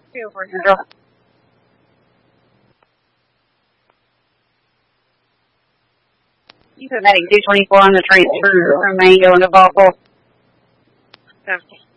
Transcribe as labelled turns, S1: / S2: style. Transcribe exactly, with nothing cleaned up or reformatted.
S1: Feel for you, girl. You put Medic two twenty-four on the transfer from Mango and the Buffalo. Okay.